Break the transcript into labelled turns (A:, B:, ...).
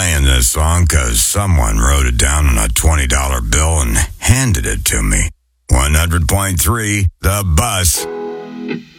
A: playing this song because someone wrote it down on a $20 bill and handed it to me. 100.3 The Bus.